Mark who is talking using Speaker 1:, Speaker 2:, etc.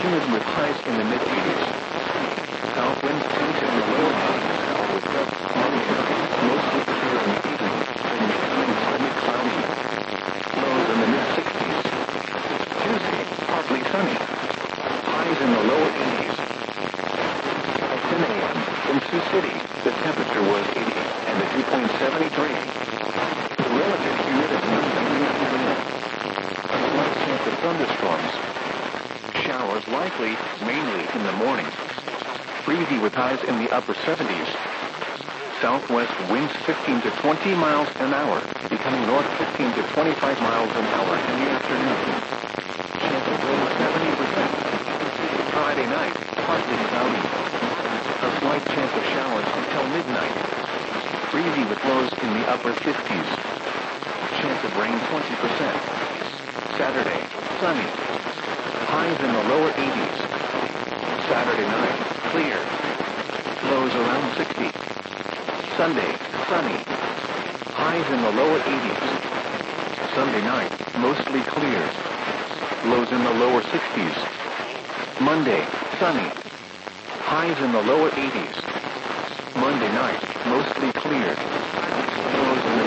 Speaker 1: humid with highs in the mid-80s. South winds peak in the lower 80s with gusts momentarily, mostly clear in the evening, and becoming semi-cloudy. Lows in the mid-60s. Tuesday, partly sunny. Highs in the lower 80s. At 10 a.m. in Sioux City, the temperature was 80 and the dew point 73. The relative humidity was 78%. A slight chance of thunderstorms. Showers likely, mainly in the morning. Breezy with highs in the upper 70s. Southwest winds 15 to 20 miles an hour, becoming north 15 to 25 miles an hour in the afternoon. Chance of rain 70%. Friday night, partly cloudy. A slight chance of showers until midnight. Breezy with lows in the upper 50s. Chance of rain 20%. Saturday, sunny. Highs in the lower 80s. Saturday night, clear. Lows around 60. Sunday, sunny. Highs in the lower 80s. Sunday night, mostly clear. Lows in the lower 60s. Monday, sunny. Highs in the lower 80s. Monday night, mostly clear. Lows in the